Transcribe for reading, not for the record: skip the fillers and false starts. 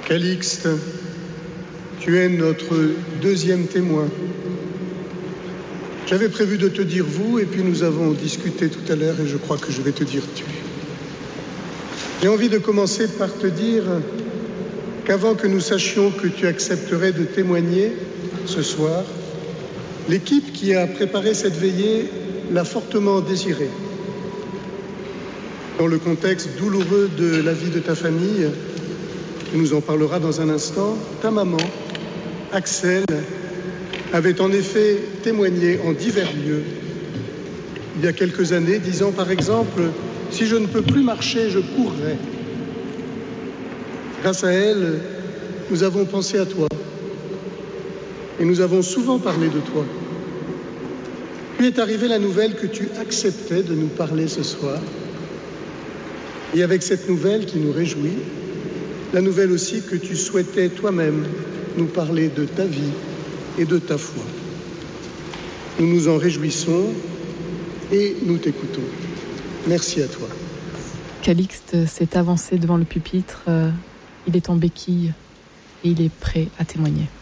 Calixte, tu es notre deuxième témoin. J'avais prévu de te dire vous, et puis nous avons discuté tout à l'heure, et je crois que je vais te dire tu. J'ai envie de commencer par te dire qu'avant que nous sachions que tu accepterais de témoigner ce soir, l'équipe qui a préparé cette veillée l'a fortement désirée. Dans le contexte douloureux de la vie de ta famille, tu nous en parleras dans un instant, ta maman, Axel, avait en effet témoigné en divers lieux il y a quelques années, disant par exemple « Si je ne peux plus marcher, je courrai ». Grâce à elle, nous avons pensé à toi et nous avons souvent parlé de toi. Puis est arrivée la nouvelle que tu acceptais de nous parler ce soir. Et avec cette nouvelle qui nous réjouit, la nouvelle aussi que tu souhaitais toi-même nous parler de ta vie et de ta foi. Nous nous en réjouissons et nous t'écoutons. Merci à toi. Calixte s'est avancé devant le pupitre. Il est en béquille et il est prêt à témoigner.